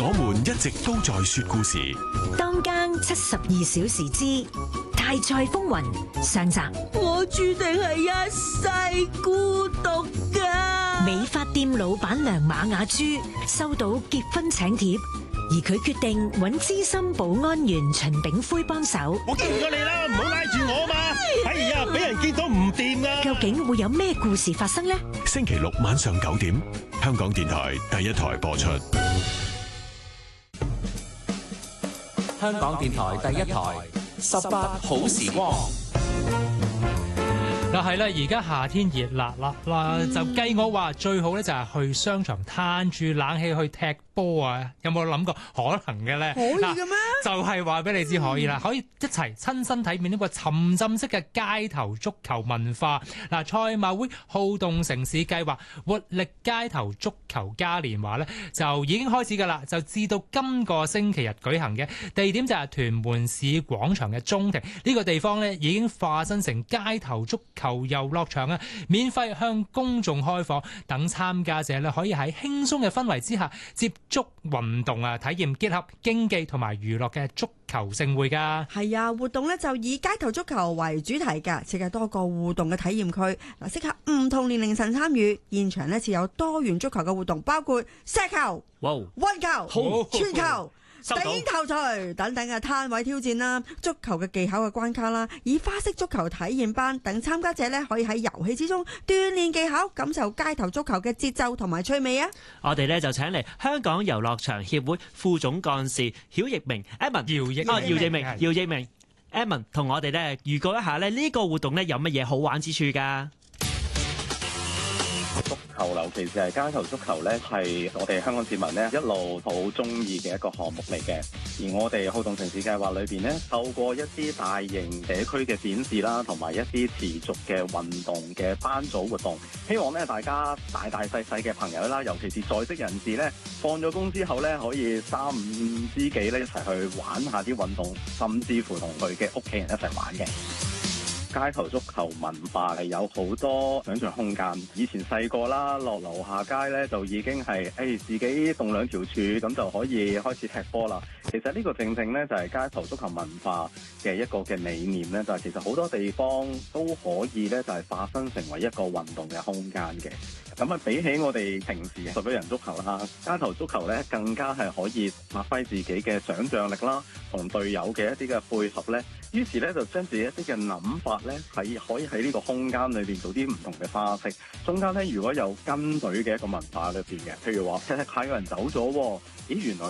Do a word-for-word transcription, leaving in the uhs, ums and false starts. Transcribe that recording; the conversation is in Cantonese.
我們一直都在說故事。 當更七十二小時之大賽風雲上集。 我注定係一世孤獨噶。 美髮店老闆娘馬雅珠收到結婚請帖，而佢決定揾資深保安員秦炳輝幫手。 我叫咗你啦，唔好拉住我嘛！哎呀，俾人見到唔掂啊！ 究竟會有咩故事發生呢？ 星期六晚上九點，香港電台第一台播出。 香港電台第一台十八好時光。 嗱係啦，而家夏天熱辣辣啦，就計我話最好咧就係去商場攤住冷氣去踢波啊！有冇諗過可能嘅咧？ 可以嘅咩？ 就係話俾你知可以啦，可以一齊親身體驗呢個沉浸式嘅街頭足球文化。嗱，賽馬會好動城市計劃活力街頭足球嘉年華咧就已經開始㗎啦，就至到今個星期日舉行嘅，地點就係屯門市廣場嘅中庭呢個地方咧已經化身成街頭足球遊樂場啊，免費向公眾開放，等參加者咧可以喺輕鬆嘅氛圍之下接觸運動啊，體驗結合競技同埋娛樂嘅足球盛會㗎。 係啊，活動咧就以街頭足球為主題㗎，設計多個互動嘅體驗區，嗱，適合唔同年齡層參與。現場咧設有多元足球嘅活動，包括石球、運球、傳球、頂頭錘等等嘅攤位挑戰啦，足球嘅技巧嘅關卡啦，以花式足球體驗班等參加者咧可以喺遊戲之中鍛鍊技巧，感受街頭足球嘅節奏同埋趣味啊！ 我哋咧就請嚟香港遊樂場協會副總幹事曉奕明 Edmond， 姚奕哦，姚奕明，姚奕明 Edmond 同我哋咧預告一下咧呢個活動咧有乜嘢好玩之處㗎？ 足球，尤其是係街頭足球咧，係我哋香港市民咧一路好中意嘅一個項目嚟嘅。而我哋好動城市計劃裏邊咧，透過一啲大型社區嘅展示啦，同埋一啲持續嘅運動嘅班組活動，希望咧大家大大細細嘅朋友啦，尤其是在職人士咧，放咗工之後咧，可以三五知己咧一齊去玩下啲運動，甚至乎同佢嘅屋企人一齊玩嘅。街頭足球文化係有好多想像空間。以前細個啦，落樓下街咧就已經係誒、哎、自己動兩條柱咁就可以開始踢波啦。其實呢個正正咧就係街頭足球文化嘅一個嘅理念咧，就係其實好多地方都可以咧就係化身成為一個運動嘅空間嘅。咁啊，比起我哋平時十一人足球啦，街頭足球咧更加係可以發揮自己嘅想像力啦，同隊友嘅一啲嘅配合咧。於是咧就將自己一啲嘅諗法咧，係可以喺呢個空間裏邊做啲唔同嘅花式。中間咧如果有跟隊嘅一個文化裏邊嘅，譬如話踢踢下有人走咗，咦原來